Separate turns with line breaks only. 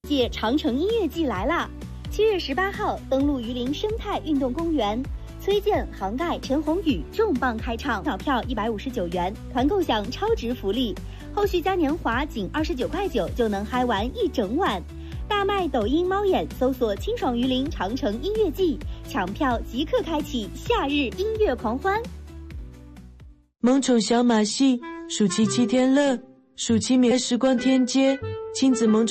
届长城音乐季来啦！7月18号登陆榆林生态运动公园，崔健、杭盖、陈鸿宇重磅开唱，小票159元，团购享超值福利，后续嘉年华仅29.9块就能嗨玩一整晚。大麦抖音猫眼搜索清爽榆林长城音乐季，抢票即刻开启夏日音乐狂欢。
萌宠小马戏，暑期7天乐，暑期免时光天街，亲子萌宠